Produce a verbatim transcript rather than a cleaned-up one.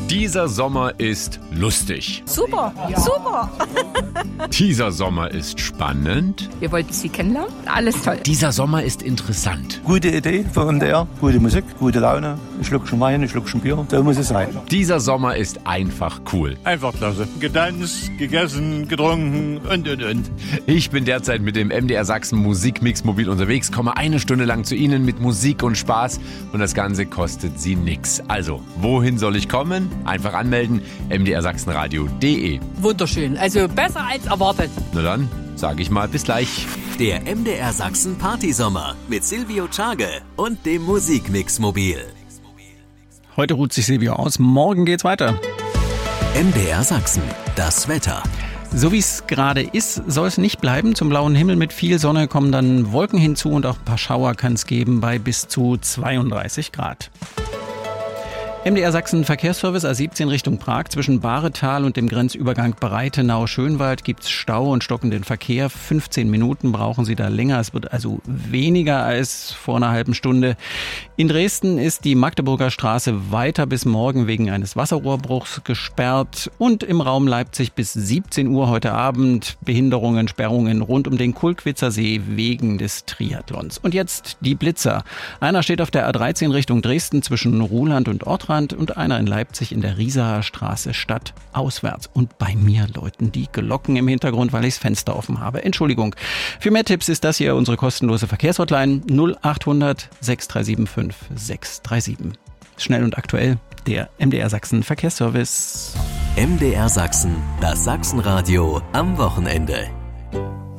Dieser Sommer ist lustig. Super, super. Dieser Sommer ist spannend. Wir wollten Sie kennenlernen. Alles toll. Dieser Sommer ist interessant. Gute Idee für M D R, gute Musik, gute Laune, ein Schluckchen Wein, ein Schluckchen Bier, so muss es sein. Dieser Sommer ist einfach cool. Einfach klasse. Getanzt, gegessen, getrunken und, und, und. Ich bin derzeit mit dem M D R Sachsen Musikmix mobil unterwegs, komme eine Stunde lang zu Ihnen mit Musik und Spaß und das Ganze kostet Sie nix. Also, wohin soll ich kommen? Einfach anmelden, m d r sachsenradio punkt d e. Wunderschön, also besser als erwartet. Na dann, sage ich mal, bis gleich. Der M D R Sachsen Partysommer mit Silvio Czage und dem Musikmix mobil. Heute ruht sich Silvio aus, morgen geht's weiter. M D R Sachsen, das Wetter. So wie es gerade ist, soll es nicht bleiben. Zum blauen Himmel mit viel Sonne kommen dann Wolken hinzu und auch ein paar Schauer kann es geben bei bis zu zweiunddreißig Grad. M D R Sachsen Verkehrsservice A siebzehn Richtung Prag. Zwischen Bahretal und dem Grenzübergang Breitenau-Schönwald gibt's Stau und stockenden Verkehr. fünfzehn Minuten brauchen Sie da länger. Es wird also weniger als vor einer halben Stunde. In Dresden ist die Magdeburger Straße weiter bis morgen wegen eines Wasserrohrbruchs gesperrt. Und im Raum Leipzig bis siebzehn Uhr heute Abend Behinderungen, Sperrungen rund um den Kulkwitzer See wegen des Triathlons. Und jetzt die Blitzer. Einer steht auf der A dreizehn Richtung Dresden zwischen Ruhland und Ortrand und einer in Leipzig in der Riesaer Straße stadtauswärts. Und bei mir läuten die Glocken im Hintergrund, weil ich das Fenster offen habe. Entschuldigung. Für mehr Tipps ist das hier unsere kostenlose Verkehrshotline null achthundert sechs drei sieben fünf sechs drei sieben. Schnell und aktuell, der M D R Sachsen Verkehrsservice. M D R Sachsen, das Sachsenradio am Wochenende.